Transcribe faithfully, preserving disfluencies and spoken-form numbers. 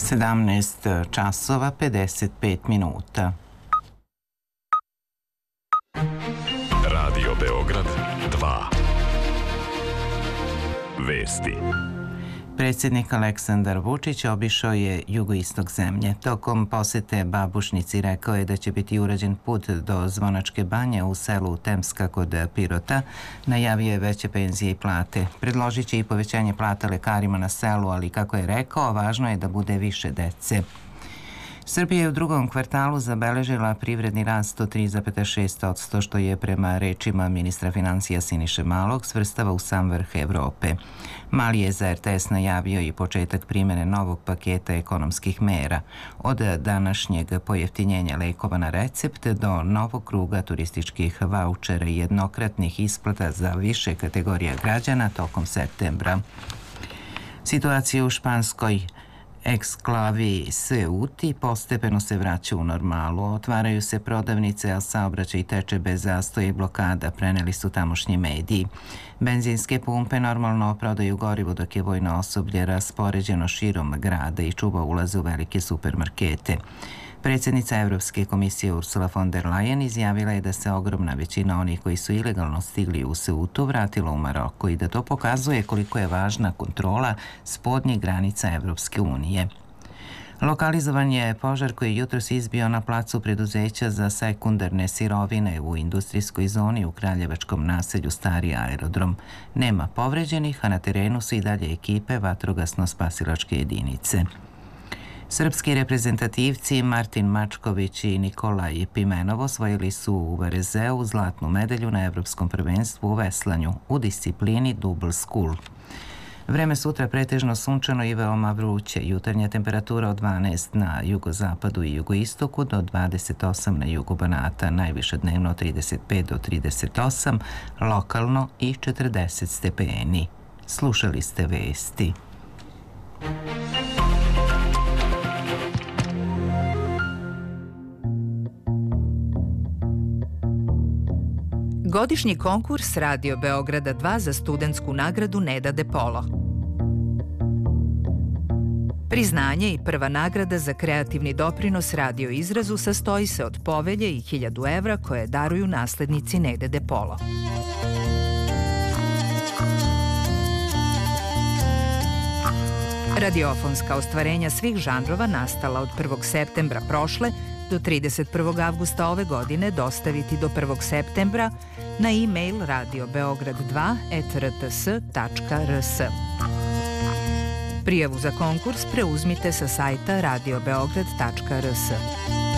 sedamnaest časova pedeset pet minuta. Radio Beograd dva. Vesti. Predsjednik Aleksandar Vučić obišao je jugoistok zemlje. Tokom posete Babušnici rekao je da će biti urađen put do Zvonačke banje u selu Temska kod Pirota. Najavio je veće penzije i plate. Predložit će i povećanje plata lekarima na selu, ali kako je rekao, važno je da bude više dece. Srbija je u drugom kvartalu zabeležila privredni rast od tri zarez šest posto, što je prema rečima ministra financija Siniše Malog svrstava u sam vrh Evrope. Mali je za er te es najavio i početak primjene novog paketa ekonomskih mera, od današnjeg pojeftinjenja lekova na recept do novog kruga turističkih vaučera i jednokratnih isplata za više kategorija građana tokom septembra. Situacija u španskoj eksklavi Ceuti postepeno se vraća u normalu. Otvaraju se prodavnice, a saobraćaj teče bez zastoja i blokada, preneli su tamošnji mediji. Benzinske pumpe normalno prodaju gorivo, dok je vojno osoblje raspoređeno širom grada i čuva ulaze u velike supermarkete. Predsjednica Evropske komisije Ursula von der Leyen izjavila je da se ogromna većina onih koji su ilegalno stigli u Ceutu vratila u Maroko i da to pokazuje koliko je važna kontrola spodnjih granica Evropske unije. Lokalizovan je požar koji je jutros izbio na placu preduzeća za sekundarne sirovine u industrijskoj zoni u kraljevačkom naselju Stari aerodrom. Nema povređenih, a na terenu su i dalje ekipe vatrogasno-spasilačke jedinice. Srpski reprezentativci Martin Mačković i Nikolaj Pimenov osvojili su u Varezeu zlatnu medalju na Evropskom prvenstvu u veslanju u disciplini Double Scull. Vreme sutra pretežno sunčano i veoma vruće. Jutarnja temperatura od dvanaest na jugozapadu i jugoistoku do dvadeset osam na jugu Banata, najviše dnevno trideset pet do trideset osam, lokalno i četrdeset stepeni. Slušali ste vesti. Godišnji konkurs Radio Beograda dva za studentsku nagradu Neda De Polo. Priznanje i prva nagrada za kreativni doprinos radio izrazu sastoji se od povelje i hiljadu evra koje daruju naslednici Nede De Polo. Radiofonska ostvarenja svih žanrova nastala od prvog septembra prošle do trideset prvog avgusta ove godine dostaviti do prvog septembra na e-mail radio beograd dva et er te es tačka er es. Prijavu za konkurs preuzmite sa sajta radio beograd tačka er es.